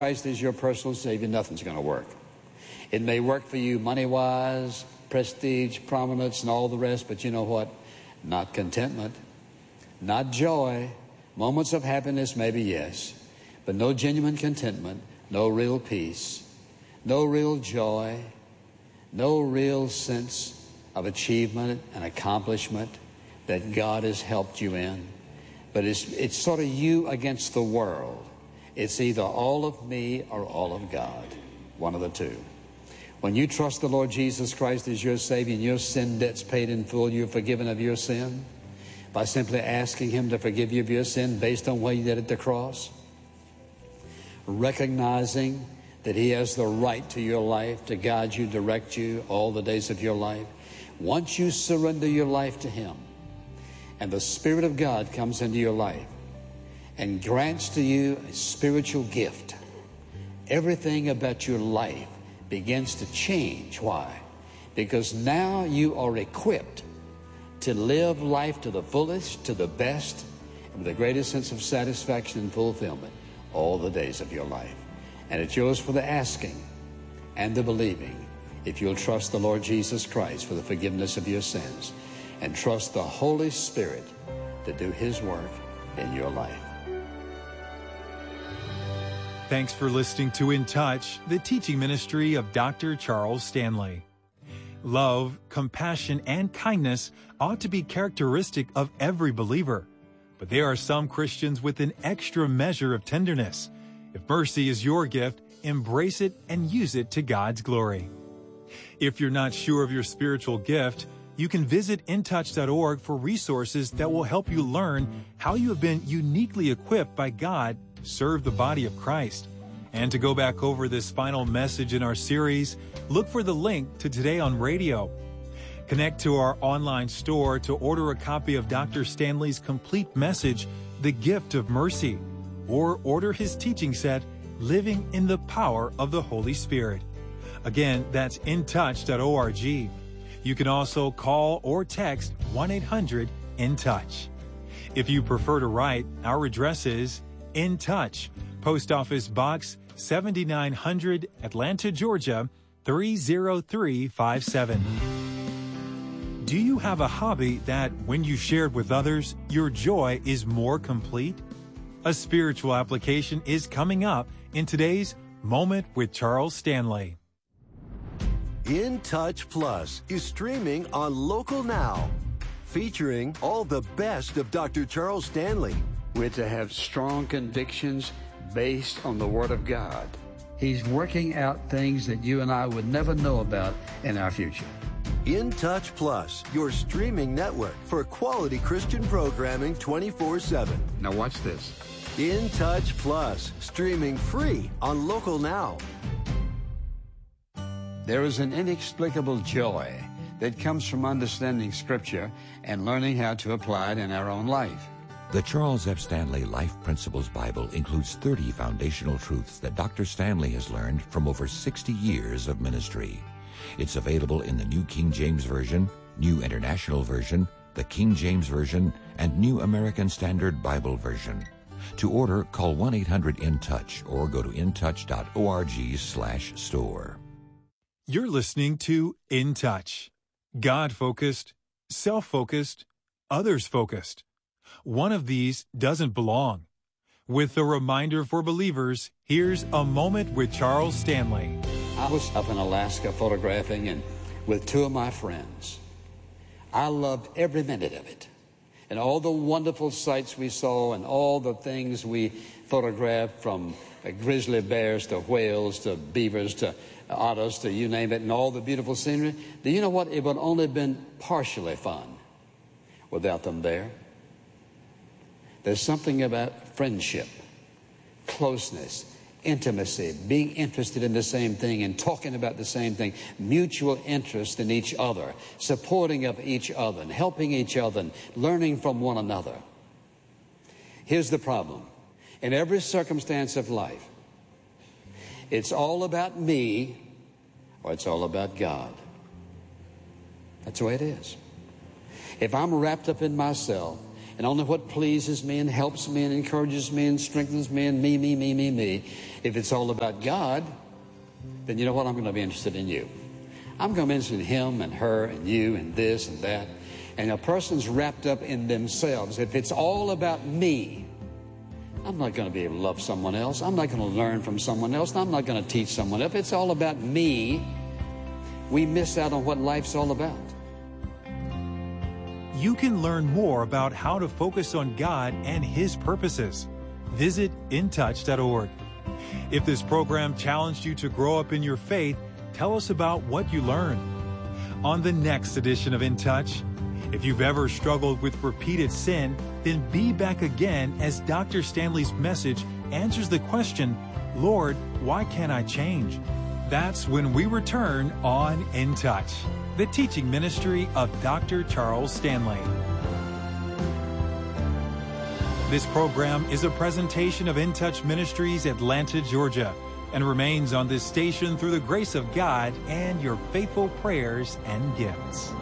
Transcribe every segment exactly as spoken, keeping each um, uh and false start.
Christ is your personal Savior, nothing's going to work. It may work for you money-wise, prestige, prominence, and all the rest, but you know what? Not contentment, not joy. Moments of happiness, maybe yes, but no genuine contentment, no real peace, no real joy, no real sense of achievement and accomplishment that God has helped you in. But it's, it's sort of you against the world. It's either all of me or all of God, one of the two. When you trust the Lord Jesus Christ as your Savior and your sin debt's paid in full, you're forgiven of your sin by simply asking Him to forgive you of your sin based on what He did at the cross, recognizing that He has the right to your life to guide you, direct you all the days of your life. Once you surrender your life to Him and the Spirit of God comes into your life and grants to you a spiritual gift, everything about your life begins to change. Why? Because now you are equipped to live life to the fullest, to the best, and with the greatest sense of satisfaction and fulfillment all the days of your life. And it's yours for the asking and the believing if you'll trust the Lord Jesus Christ for the forgiveness of your sins and trust the Holy Spirit to do His work in your life. Thanks for listening to In Touch, the teaching ministry of Doctor Charles Stanley. Love, compassion, and kindness ought to be characteristic of every believer. But there are some Christians with an extra measure of tenderness. If mercy is your gift, embrace it and use it to God's glory. If you're not sure of your spiritual gift, you can visit in touch dot org for resources that will help you learn how you have been uniquely equipped by God to serve the body of Christ. And to go back over this final message in our series, look for the link to Today on Radio. Connect to our online store to order a copy of Doctor Stanley's complete message, The Gift of Mercy, or order his teaching set, Living in the Power of the Holy Spirit. Again, that's in touch dot org. You can also call or text one eight hundred in touch. If you prefer to write, our address is In Touch, Post Office Box seventy-nine hundred, Atlanta, Georgia, three zero three five seven. Do you have a hobby that, when you share it with others, your joy is more complete? A spiritual application is coming up in today's Moment with Charles Stanley. In Touch Plus is streaming on Local Now, featuring all the best of Doctor Charles Stanley. We're to have strong convictions based on the Word of God. He's working out things that you and I would never know about in our future. In Touch Plus, your streaming network for quality Christian programming twenty-four seven. Now watch this. In Touch Plus, streaming free on Local Now. There is an inexplicable joy that comes from understanding Scripture and learning how to apply it in our own life. The Charles F. Stanley Life Principles Bible includes thirty foundational truths that Doctor Stanley has learned from over sixty years of ministry. It's available in the New King James Version, New International Version, the King James Version, and New American Standard Bible Version. To order, call one eight hundred in touch or go to in touch dot org slash store. You're listening to In Touch. God-focused, self-focused, others-focused. One of these doesn't belong. With a reminder for believers, here's a moment with Charles Stanley. I was up in Alaska photographing and with two of my friends. I loved every minute of it. And all the wonderful sights we saw and all the things we photographed, from uh, grizzly bears to whales to beavers to otters to you name it, and all the beautiful scenery. Do you know what? It would only have been partially fun without them there. There's something about friendship, closeness, intimacy, being interested in the same thing and talking about the same thing, mutual interest in each other, supporting of each other, and helping each other, and learning from one another. Here's the problem. In every circumstance of life, it's all about me or it's all about God. That's the way it is. If I'm wrapped up in myself, and only what pleases me and helps me and encourages me and strengthens me and me, me, me, me, me. If it's all about God, then you know what? I'm going to be interested in you. I'm going to be interested in him and her and you and this and that. And a person's wrapped up in themselves. If it's all about me, I'm not going to be able to love someone else. I'm not going to learn from someone else. I'm not going to teach someone else. If it's all about me, we miss out on what life's all about. You can learn more about how to focus on God and His purposes. Visit in touch dot org. If this program challenged you to grow up in your faith, tell us about what you learned. On the next edition of In Touch, if you've ever struggled with repeated sin, then be back again as Doctor Stanley's message answers the question, Lord, why can't I change? That's when we return on In Touch, the teaching ministry of Doctor Charles Stanley. This program is a presentation of In Touch Ministries, Atlanta, Georgia, and remains on this station through the grace of God and your faithful prayers and gifts.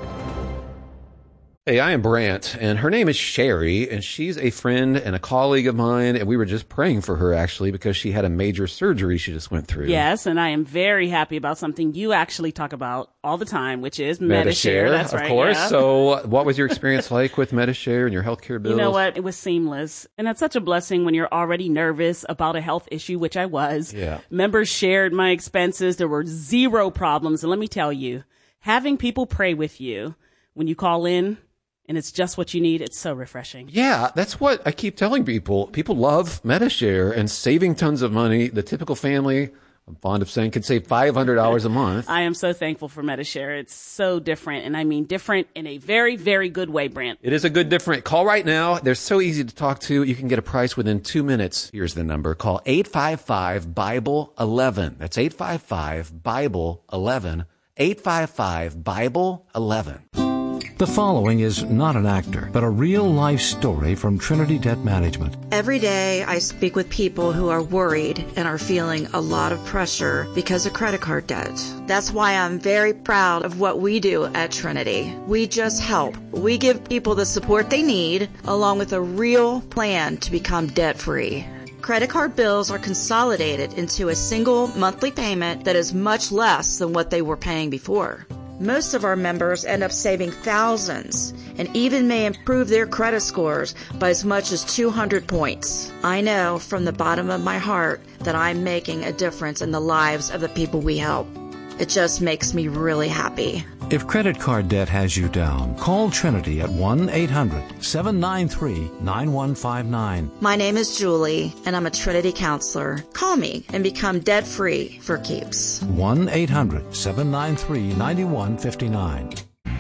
Hey, I am Brant, and her name is Sherry, and she's a friend and a colleague of mine, and we were just praying for her, actually, because she had a major surgery she just went through. Yes, and I am very happy about something you actually talk about all the time, which is Medi-Share. Medi-Share, That's of right, course. yeah. So what was your experience like with Medi-Share and your healthcare bills? You know what? It was seamless, and that's such a blessing when you're already nervous about a health issue, which I was. Yeah. Members shared my expenses. There were zero problems, and let me tell you, having people pray with you when you call in, and it's just what you need, it's so refreshing. Yeah, that's what I keep telling people. People love Medi-Share and saving tons of money. The typical family, I'm fond of saying, could save five hundred dollars a month. I am so thankful for Medi-Share. It's so different, and I mean different in a very, very good way, Brant. It is a good different. Call right now. They're so easy to talk to. You can get a price within two minutes. Here's the number. Call eight five five, Bible eleven. That's eight five five, Bible eleven. eight five five, Bible eleven. The following is not an actor, but a real-life story from Trinity Debt Management. Every day I speak with people who are worried and are feeling a lot of pressure because of credit card debt. That's why I'm very proud of what we do at Trinity. We just help. We give people the support they need, along with a real plan to become debt-free. Credit card bills are consolidated into a single monthly payment that is much less than what they were paying before. Most of our members end up saving thousands and even may improve their credit scores by as much as two hundred points. I know from the bottom of my heart that I'm making a difference in the lives of the people we help. It just makes me really happy. If credit card debt has you down, call Trinity at one eight hundred, seven nine three, nine one five nine. My name is Julie, and I'm a Trinity counselor. Call me and become debt-free for keeps. one eight hundred, seven nine three, nine one five nine.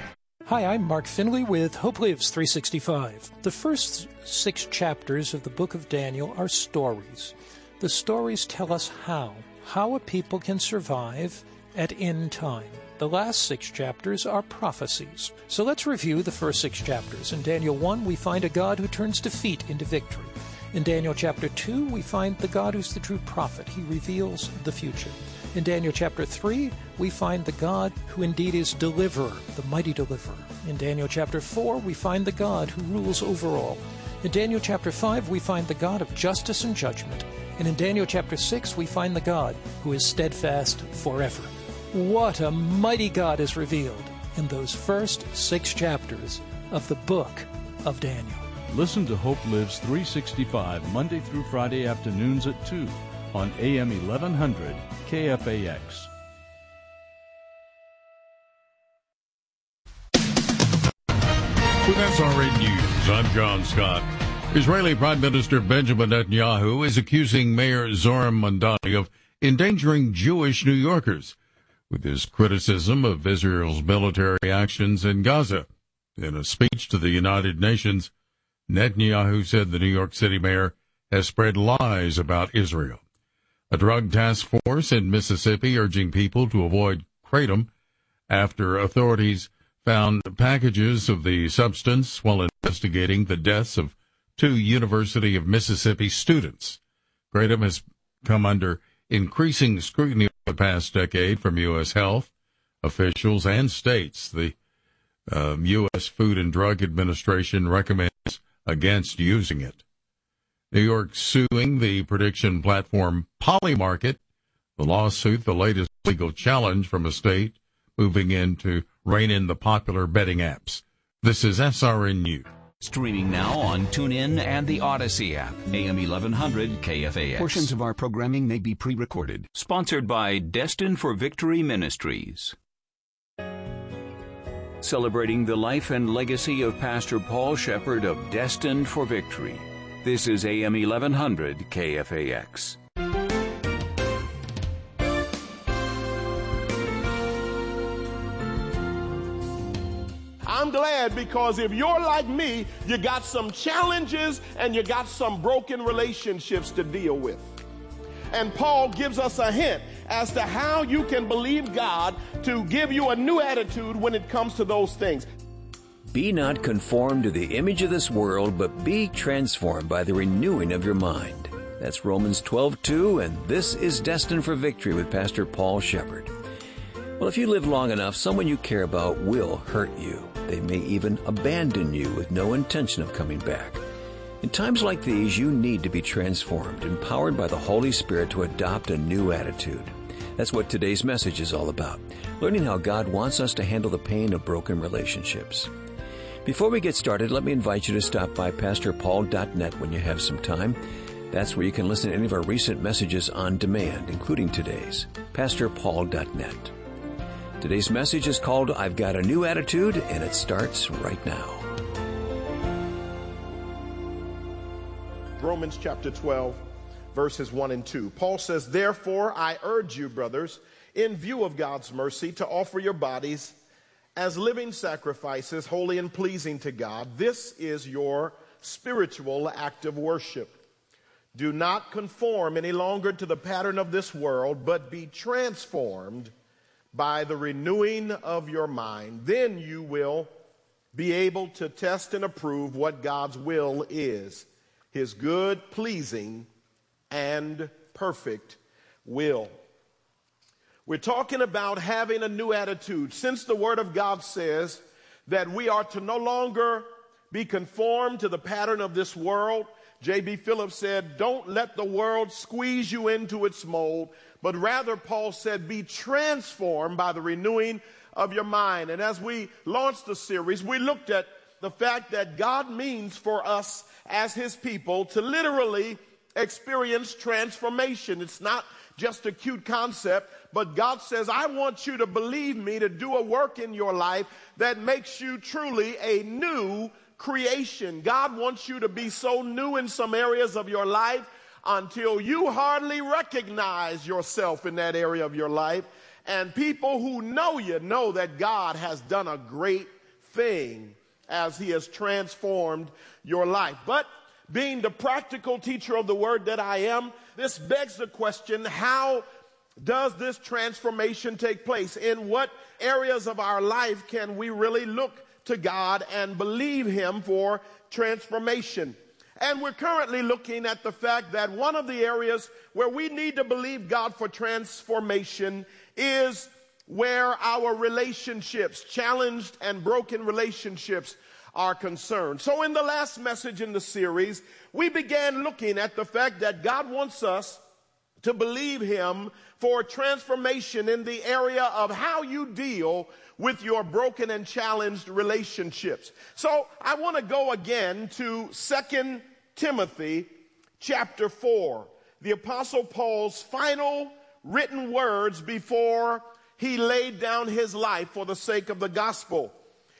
Hi, I'm Mark Finley with Hope Lives three sixty-five. The first six chapters of the book of Daniel are stories. The stories tell us how, how a people can survive at end time. The last six chapters are prophecies. So let's review the first six chapters. In Daniel one, we find a God who turns defeat into victory. In Daniel chapter two, we find the God who's the true prophet. He reveals the future. In Daniel chapter three, we find the God who indeed is deliverer, the mighty deliverer. In Daniel chapter four, we find the God who rules over all. In Daniel chapter five, we find the God of justice and judgment. And in Daniel chapter six, we find the God who is steadfast forever. What a mighty God is revealed in those first six chapters of the book of Daniel. Listen to Hope Lives three sixty-five Monday through Friday afternoons at two on A M eleven hundred K F A X. With S R N News, I'm John Scott. Israeli Prime Minister Benjamin Netanyahu is accusing Mayor Zohran Mamdani of endangering Jewish New Yorkers with his criticism of Israel's military actions in Gaza. In a speech to the United Nations, Netanyahu said the New York City mayor has spread lies about Israel. A drug task force in Mississippi urging people to avoid kratom after authorities found packages of the substance while investigating the deaths of two University of Mississippi students. Kratom has come under increasing scrutiny over the past decade from U S health officials and states. The um, U S Food and Drug Administration recommends against using it. New York suing the prediction platform Polymarket. The lawsuit, the latest legal challenge from a state moving in to rein in the popular betting apps. This is S R N News. Streaming now on TuneIn and the Odyssey app. A M eleven hundred K F A X. Portions of our programming may be pre-recorded. Sponsored by Destined for Victory Ministries. Celebrating the life and legacy of Pastor Paul Shepard of Destined for Victory. This is A M eleven hundred K F A X. I'm glad, because if you're like me, you got some challenges and you got some broken relationships to deal with. And Paul gives us a hint as to how you can believe God to give you a new attitude when it comes to those things. Be not conformed to the image of this world, but be transformed by the renewing of your mind. That's Romans twelve two, and this is Destined for Victory with Pastor Paul Shepard. Well, if you live long enough, someone you care about will hurt you. They may even abandon you with no intention of coming back. In times like these, you need to be transformed, empowered by the Holy Spirit to adopt a new attitude. That's what today's message is all about, learning how God wants us to handle the pain of broken relationships. Before we get started, let me invite you to stop by pastor paul dot net when you have some time. That's where you can listen to any of our recent messages on demand, including today's. pastor paul dot net. Today's message is called I've Got a New Attitude, and it starts right now. Romans chapter twelve, verses one and two. Paul says, "Therefore I urge you, brothers, in view of God's mercy, to offer your bodies as living sacrifices, holy and pleasing to God. This is your spiritual act of worship. Do not conform any longer to the pattern of this world, but be transformed by the renewing of your mind. Then you will be able to test and approve what God's will is, his good, pleasing, and perfect will." We're talking about having a new attitude. Since the Word of God says that we are to no longer be conformed to the pattern of this world, J B Phillips said, "Don't let the world squeeze you into its mold, but rather," Paul said, "be transformed by the renewing of your mind." And as we launched the series, we looked at the fact that God means for us as his people to literally experience transformation. It's not just a cute concept, but God says, "I want you to believe me, to do a work in your life that makes you truly a new creation." God wants you to be so new in some areas of your life until you hardly recognize yourself in that area of your life. And people who know you know that God has done a great thing as he has transformed your life. But being the practical teacher of the word that I am, this begs the question, how does this transformation take place? In what areas of our life can we really look to God and believe him for transformation? And we're currently looking at the fact that one of the areas where we need to believe God for transformation is where our relationships, challenged and broken relationships, are concerned. So in the last message in the series, we began looking at the fact that God wants us to believe him for transformation in the area of how you deal with your broken and challenged relationships. So I want to go again to Second Timothy chapter four, the Apostle Paul's final written words before he laid down his life for the sake of the gospel.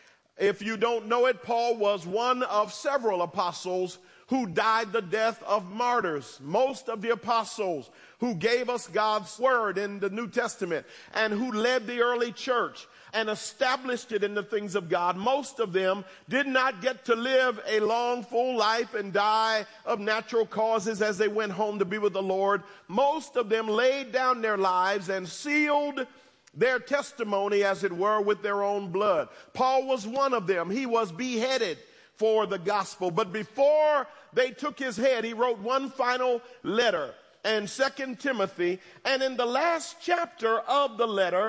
If you don't know it, Paul was one of several apostles who died the death of martyrs. Most of the apostles who gave us God's word in the New Testament and who led the early church and established it in the things of God, most of them did not get to live a long, full life and die of natural causes as they went home to be with the Lord. Most of them laid down their lives and sealed their testimony, as it were, with their own blood. Paul was one of them. He was beheaded for the gospel. But before they took his head, he wrote one final letter in Second Timothy. And in the last chapter of the letter,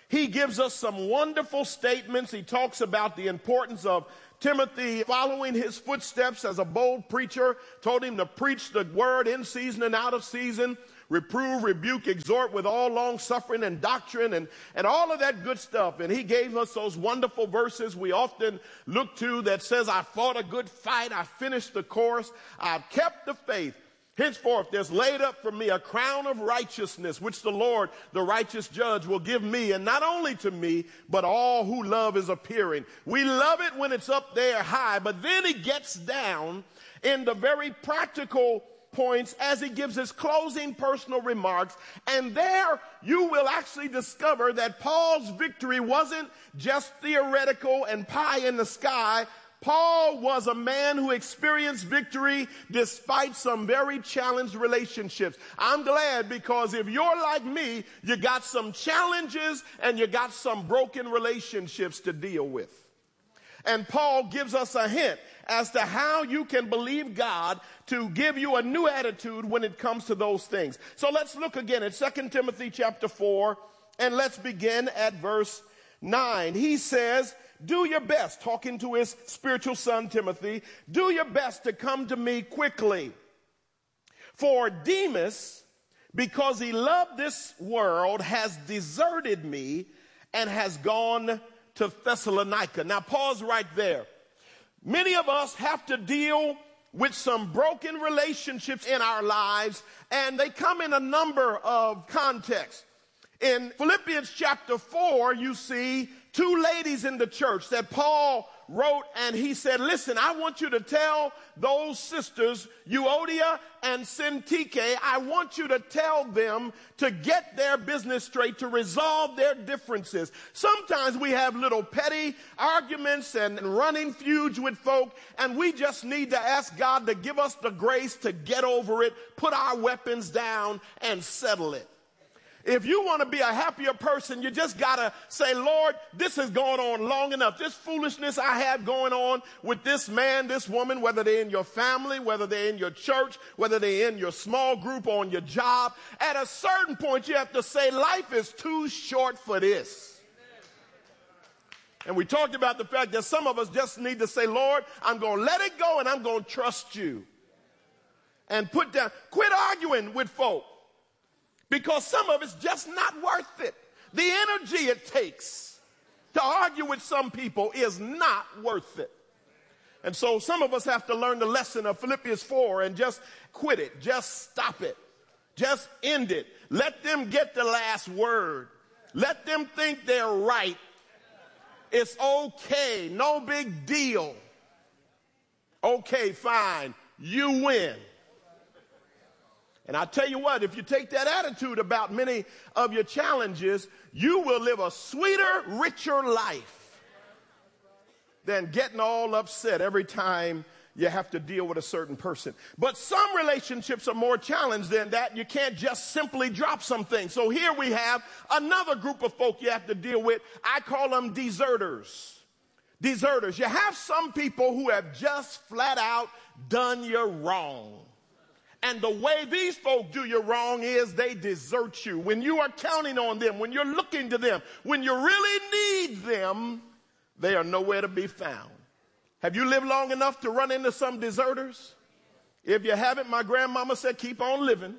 he gives us some wonderful statements. He talks about the importance of Timothy following his footsteps as a bold preacher, told him to preach the word in season and out of season, reprove, rebuke, exhort with all long suffering and doctrine and, and all of that good stuff. And he gave us those wonderful verses we often look to that says, I fought a good fight, I finished the course, I've kept the faith. Henceforth, there's laid up for me a crown of righteousness, which the Lord, the righteous judge, will give me, and not only to me, but all who love is appearing. We love it when it's up there high, but then he gets down in the very practical points as he gives his closing personal remarks, and there you will actually discover that Paul's victory wasn't just theoretical and pie in the sky. Paul was a man who experienced victory despite some very challenged relationships. I'm glad, because if you're like me, you got some challenges and you got some broken relationships to deal with. And Paul gives us a hint as to how you can believe God to give you a new attitude when it comes to those things. So let's look again at Second Timothy chapter four, and let's begin at verse nine. He says, do your best, talking to his spiritual son Timothy, do your best to come to me quickly. For Demas, because he loved this world, has deserted me and has gone to Thessalonica. Now pause right there. Many of us have to deal with some broken relationships in our lives, and they come in a number of contexts. In Philippians chapter four, you see two ladies in the church that Paul wrote, and he said, listen, I want you to tell those sisters, Euodia and Syntyche, I want you to tell them to get their business straight, to resolve their differences. Sometimes we have little petty arguments and running feuds with folk, and we just need to ask God to give us the grace to get over it, put our weapons down, and settle it. If you want to be a happier person, you just got to say, Lord, this has gone on long enough. This foolishness I have going on with this man, this woman, whether they're in your family, whether they're in your church, whether they're in your small group or on your job. At a certain point, you have to say, life is too short for this. And we talked about the fact that some of us just need to say, Lord, I'm going to let it go and I'm going to trust you. And put down, quit arguing with folk. Because some of it's just not worth it. The energy it takes to argue with some people is not worth it. And so some of us have to learn the lesson of Philippians four and just quit it. Just stop it. Just end it. Let them get the last word. Let them think they're right. It's okay. No big deal. Okay, fine. You win. And I tell you what, if you take that attitude about many of your challenges, you will live a sweeter, richer life than getting all upset every time you have to deal with a certain person. But some relationships are more challenged than that. You can't just simply drop some things. So here we have another group of folk you have to deal with. I call them deserters. Deserters. You have some people who have just flat out done you wrong. And the way these folk do you wrong is they desert you. When you are counting on them, when you're looking to them, when you really need them, they are nowhere to be found. Have you lived long enough to run into some deserters? If you haven't, my grandmama said, keep on living.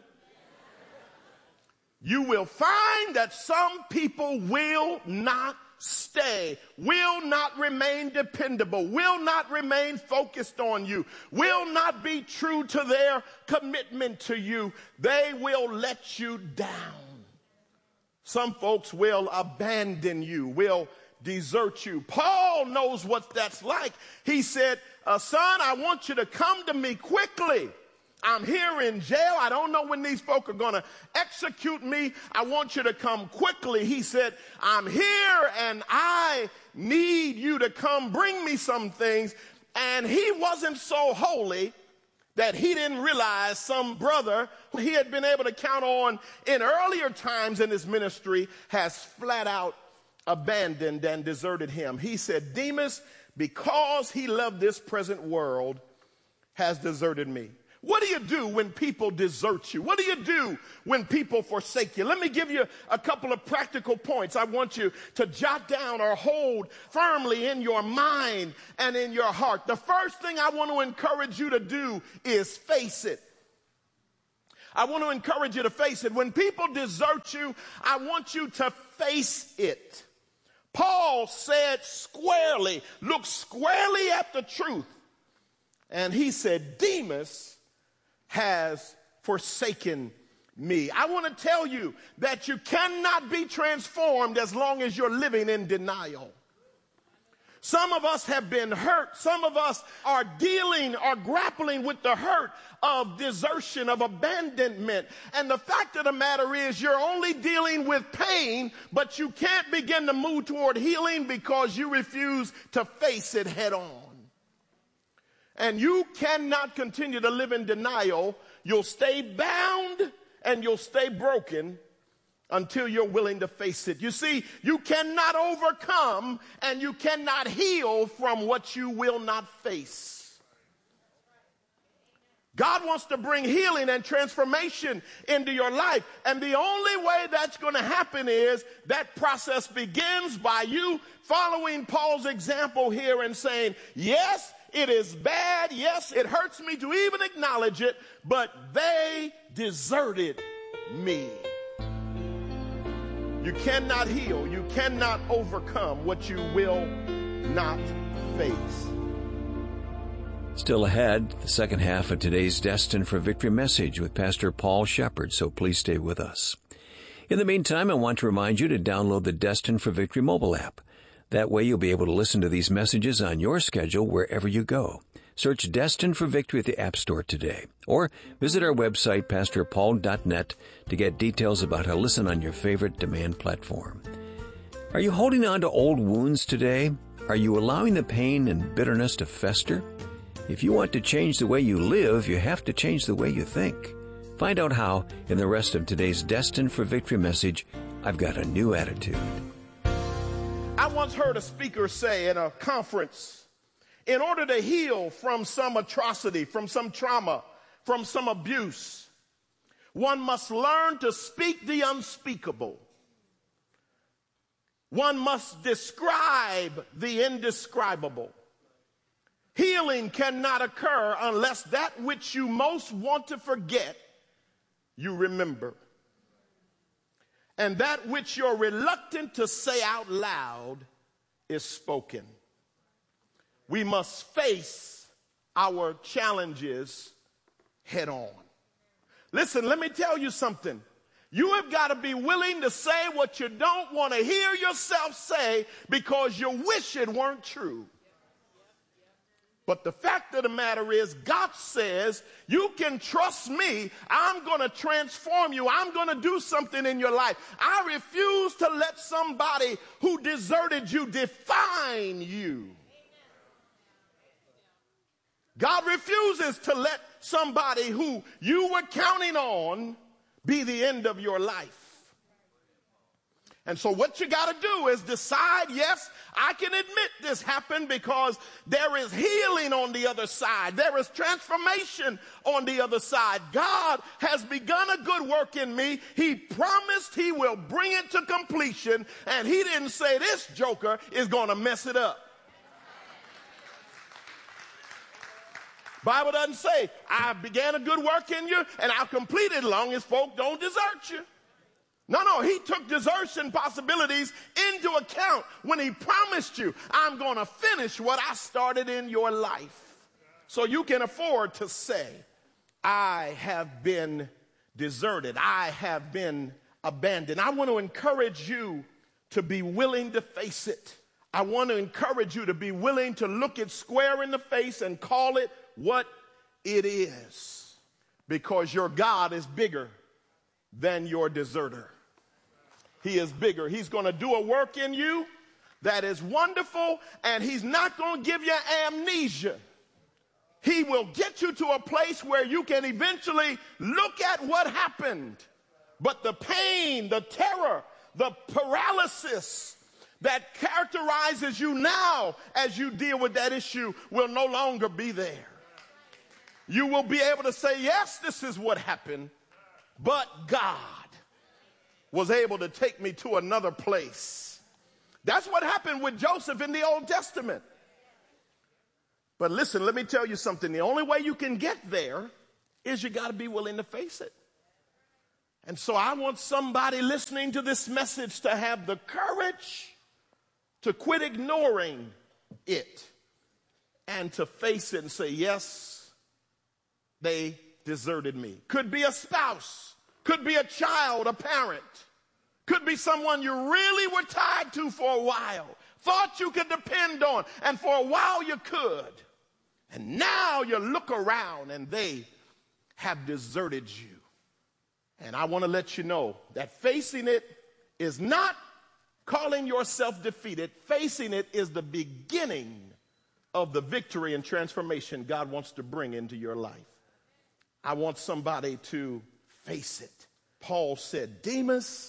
You will find that some people will not stay, will not remain dependable, will not remain focused on you, will not be true to their commitment to you. They will let you down. Some folks will abandon you, will desert you. Paul knows what that's like. He said, uh, son, I want you to come to me quickly. I'm here in jail. I don't know when these folk are going to execute me. I want you to come quickly. He said, I'm here and I need you to come bring me some things. And he wasn't so holy that he didn't realize some brother who he had been able to count on in earlier times in his ministry has flat out abandoned and deserted him. He said, Demas, because he loved this present world, has deserted me. What do you do when people desert you? What do you do when people forsake you? Let me give you a couple of practical points I want you to jot down or hold firmly in your mind and in your heart. The first thing I want to encourage you to do is face it. I want to encourage you to face it. When people desert you, I want you to face it. Paul said squarely, look squarely at the truth. And he said, Demas has forsaken me. I want to tell you that you cannot be transformed as long as you're living in denial. Some of us have been hurt. Some of us are dealing or grappling with the hurt of desertion, of abandonment. And the fact of the matter is you're only dealing with pain, but you can't begin to move toward healing because you refuse to face it head on. And you cannot continue to live in denial. You'll stay bound and you'll stay broken until you're willing to face it. You see, you cannot overcome and you cannot heal from what you will not face. God wants to bring healing and transformation into your life. And the only way that's going to happen is that process begins by you following Paul's example here and saying, yes, it is bad. Yes, it hurts me to even acknowledge it, but they deserted me. You cannot heal. You cannot overcome what you will not face. Still ahead, the second half of today's Destined for Victory message with Pastor Paul Shepard, so please stay with us. In the meantime, I want to remind you to download the Destined for Victory mobile app. That way you'll be able to listen to these messages on your schedule wherever you go. Search Destined for Victory at the App Store today. Or visit our website, pastor paul dot net, to get details about how to listen on your favorite demand platform. Are you holding on to old wounds today? Are you allowing the pain and bitterness to fester? If you want to change the way you live, you have to change the way you think. Find out how in the rest of today's Destined for Victory message, I've Got a New Attitude. I once heard a speaker say in a conference, in order to heal from some atrocity, from some trauma, from some abuse, one must learn to speak the unspeakable. One must describe the indescribable. Healing cannot occur unless that which you most want to forget, you remember. And that which you're reluctant to say out loud is spoken. We must face our challenges head on. Listen, let me tell you something. You have got to be willing to say what you don't want to hear yourself say because you wish it weren't true. But the fact of the matter is, God says, you can trust me. I'm going to transform you. I'm going to do something in your life. I refuse to let somebody who deserted you define you. God refuses to let somebody who you were counting on be the end of your life. And so what you got to do is decide, yes, I can admit this happened because there is healing on the other side. There is transformation on the other side. God has begun a good work in me. He promised he will bring it to completion, and he didn't say this joker is going to mess it up. Bible doesn't say, I began a good work in you, and I'll complete it as long as folk don't desert you. No, no, he took desertion possibilities into account when he promised you, I'm going to finish what I started in your life. So you can afford to say, I have been deserted. I have been abandoned. I want to encourage you to be willing to face it. I want to encourage you to be willing to look it square in the face and call it what it is. Because your God is bigger than your deserter. He is bigger. He's going to do a work in you that is wonderful, and he's not going to give you amnesia. He will get you to a place where you can eventually look at what happened. But the pain, the terror, the paralysis that characterizes you now as you deal with that issue will no longer be there. You will be able to say, yes, this is what happened, but God was able to take me to another place. That's what happened with Joseph in the Old Testament. But listen, let me tell you something. The only way you can get there is you got to be willing to face it. And so I want somebody listening to this message to have the courage to quit ignoring it and to face it and say, yes, they deserted me. Could be a spouse, could be a child, a parent, could be someone you really were tied to for a while, thought you could depend on, and for a while you could. And now you look around and they have deserted you. And I want to let you know that facing it is not calling yourself defeated. Facing it is the beginning of the victory and transformation God wants to bring into your life. I want somebody to face it. Paul said, Demas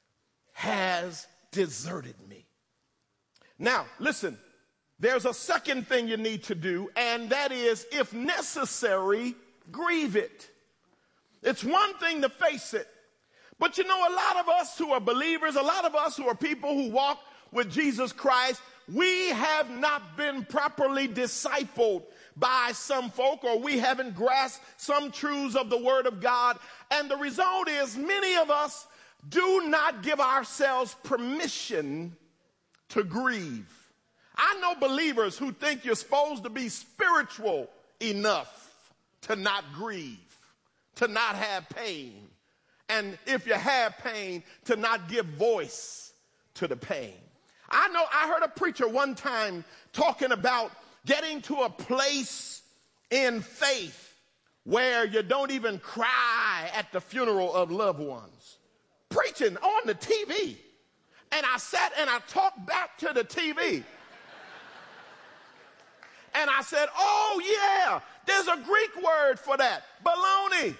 has deserted me. Now, listen, there's a second thing you need to do, and that is, if necessary, grieve it. It's one thing to face it, but you know, a lot of us who are believers, a lot of us who are people who walk with Jesus Christ, we have not been properly discipled by some folk, or we haven't grasped some truths of the Word of God. And the result is many of us do not give ourselves permission to grieve. I know believers who think you're supposed to be spiritual enough to not grieve, to not have pain. And if you have pain, to not give voice to the pain. I know I heard a preacher one time talking about getting to a place in faith where you don't even cry at the funeral of loved ones. Preaching on the T V. And I sat and I talked back to the T V. And I said, oh yeah, there's a Greek word for that. Baloney.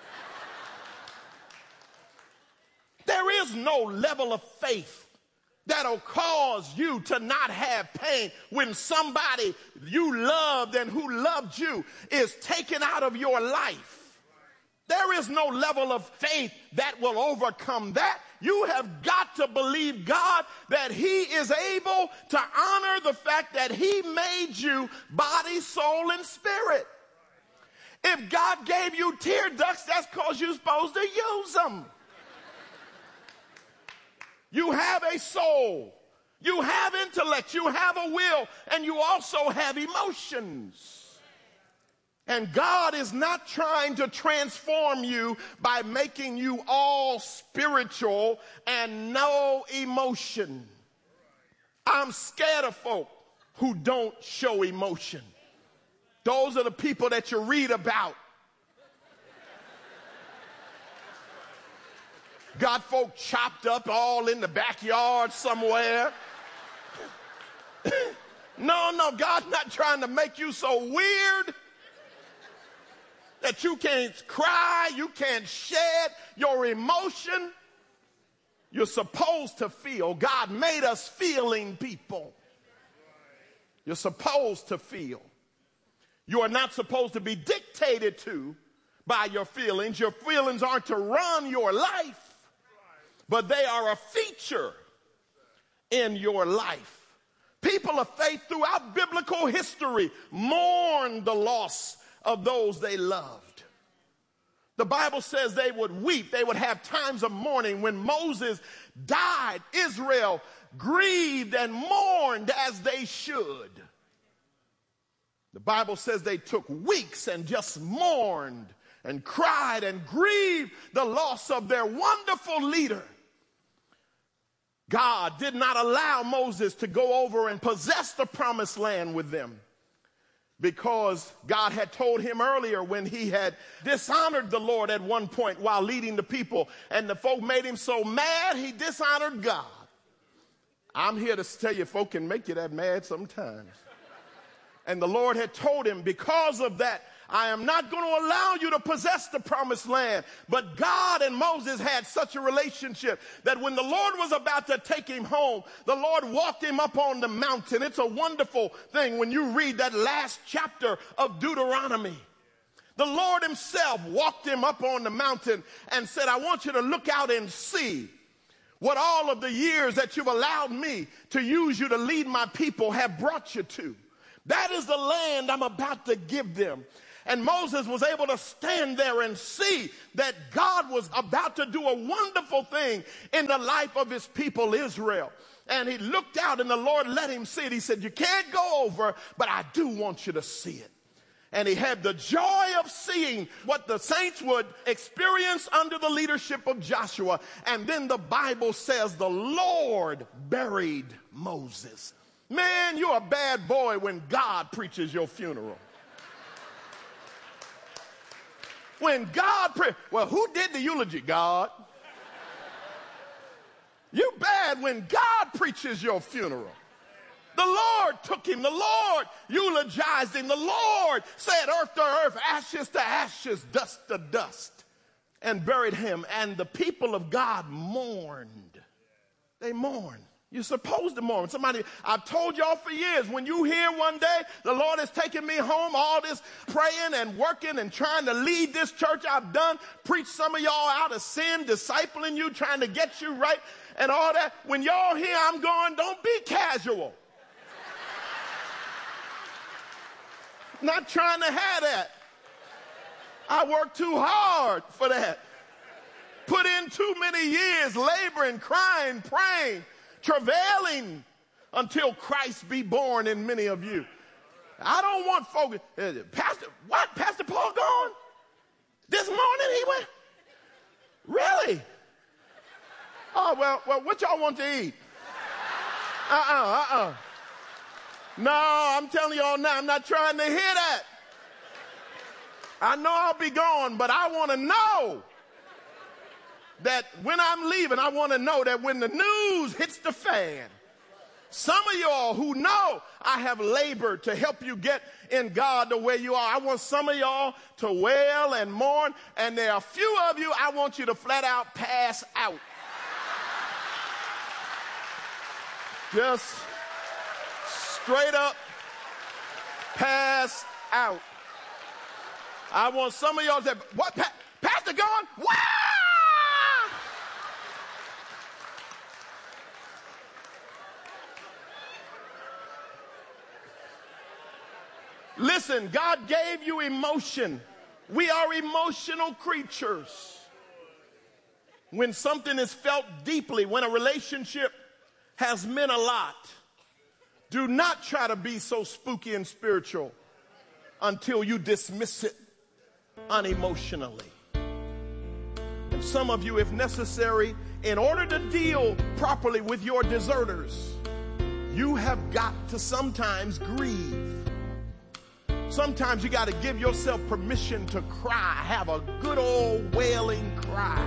There is no level of faith that'll cause you to not have pain when somebody you loved and who loved you is taken out of your life. There is no level of faith that will overcome that. You have got to believe God that He is able to honor the fact that He made you body, soul, and spirit. If God gave you tear ducts, that's because you're supposed to use them. You have a soul, you have intellect, you have a will, and you also have emotions. And God is not trying to transform you by making you all spiritual and no emotion. I'm scared of folk who don't show emotion. Those are the people that you read about. Got folk chopped up all in the backyard somewhere. No, no, God's not trying to make you so weird that you can't cry, you can't shed your emotion. You're supposed to feel. God made us feeling people. You're supposed to feel. You are not supposed to be dictated to by your feelings. Your feelings aren't to run your life, but they are a feature in your life. People of faith throughout biblical history mourn the loss of those they loved. The Bible says they would weep. They would have times of mourning. When Moses died, Israel grieved and mourned as they should. The Bible says they took weeks and just mourned and cried and grieved the loss of their wonderful leader. God did not allow Moses to go over and possess the promised land with them, because God had told him earlier, when he had dishonored the Lord at one point while leading the people, and the folk made him so mad he dishonored God. I'm here to tell you, folk can make you that mad sometimes. And the Lord had told him, because of that, I am not going to allow you to possess the promised land. But God and Moses had such a relationship that when the Lord was about to take him home, the Lord walked him up on the mountain. It's a wonderful thing when you read that last chapter of Deuteronomy. The Lord himself walked him up on the mountain and said, I want you to look out and see what all of the years that you've allowed me to use you to lead my people have brought you to. That is the land I'm about to give them. And Moses was able to stand there and see that God was about to do a wonderful thing in the life of his people Israel. And he looked out and the Lord let him see it. He said, you can't go over, but I do want you to see it. And he had the joy of seeing what the saints would experience under the leadership of Joshua. And then the Bible says the Lord buried Moses. Man, you're a bad boy when God preaches your funeral. When God pre- well, who did the eulogy? God. You're bad when God preaches your funeral. The Lord took him. The Lord eulogized him. The Lord said earth to earth, ashes to ashes, dust to dust, and buried him. And the people of God mourned. They mourned. You're supposed to mourn. Somebody, I've told y'all for years, when you hear one day the Lord has taken me home, all this praying and working and trying to lead this church I've done, preach some of y'all out of sin, discipling you, trying to get you right, and all that. When y'all hear I'm going, don't be casual. Not trying to have that. I worked too hard for that. Put in too many years laboring, crying, praying, travailing until Christ be born in many of you. I don't want folks, uh, Pastor, what? Pastor Paul gone? This morning he went? Really? Oh, well, well, what y'all want to eat? Uh-uh, uh-uh. No, I'm telling y'all now, I'm not trying to hear that. I know I'll be gone, but I want to know that when I'm leaving, I want to know that when the news hits the fan, some of y'all who know I have labored to help you get in God the way you are, I want some of y'all to wail and mourn, and there are a few of you I want you to flat out pass out. Just straight up pass out. I want some of y'all to say, what, pa- Pastor gone? Wow! Listen, God gave you emotion. We are emotional creatures. When something is felt deeply, when a relationship has meant a lot, do not try to be so spooky and spiritual until you dismiss it unemotionally. And some of you, if necessary, in order to deal properly with your deserters, you have got to sometimes grieve. Sometimes you got to give yourself permission to cry, have a good old wailing cry.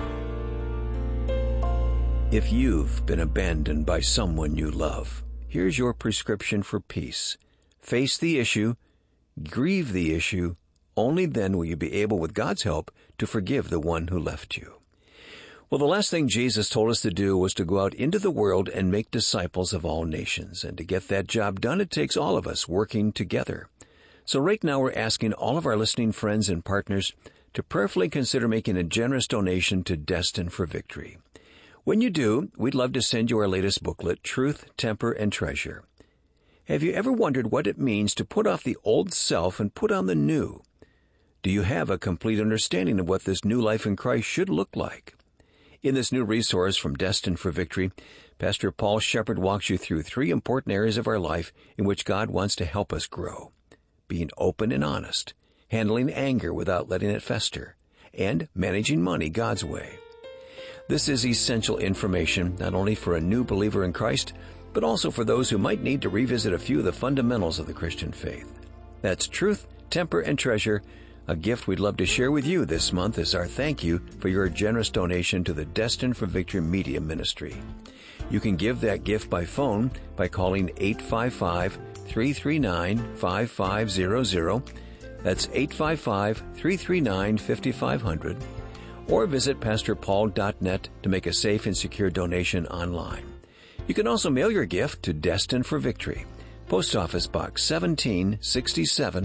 If you've been abandoned by someone you love, here's your prescription for peace. Face the issue, grieve the issue. Only then will you be able, with God's help, to forgive the one who left you. Well, the last thing Jesus told us to do was to go out into the world and make disciples of all nations. And to get that job done, it takes all of us working together. So right now we're asking all of our listening friends and partners to prayerfully consider making a generous donation to Destined for Victory. When you do, we'd love to send you our latest booklet, Truth, Temper, and Treasure. Have you ever wondered what it means to put off the old self and put on the new? Do you have a complete understanding of what this new life in Christ should look like? In this new resource from Destined for Victory, Pastor Paul Shepard walks you through three important areas of our life in which God wants to help us grow. Being open and honest, handling anger without letting it fester, and managing money God's way. This is essential information not only for a new believer in Christ, but also for those who might need to revisit a few of the fundamentals of the Christian faith. That's Truth, Temper, and Treasure, a gift we'd love to share with you this month as our thank you for your generous donation to the Destined for Victory Media Ministry. You can give that gift by phone by calling eight five five, three three nine, five five zero zero. That's eight five five, three three nine, five five zero zero. Or visit pastor paul dot net to make a safe and secure donation online. You can also mail your gift to Destined for Victory, Post Office Box seventeen sixty-seven,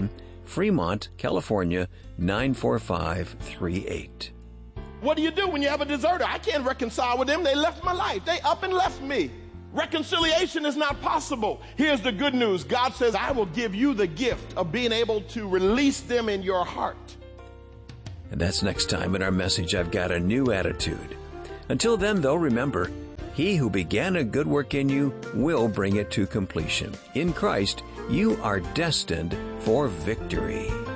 Fremont, California, nine four five three eight. What do you do when you have a deserter? I can't reconcile with them. They left my life. They up and left me. Reconciliation is not possible. Here's the good news. God says, I will give you the gift of being able to release them in your heart. And that's next time in our message, I've Got a New Attitude. Until then, though, remember, he who began a good work in you will bring it to completion. In Christ, you are destined for victory.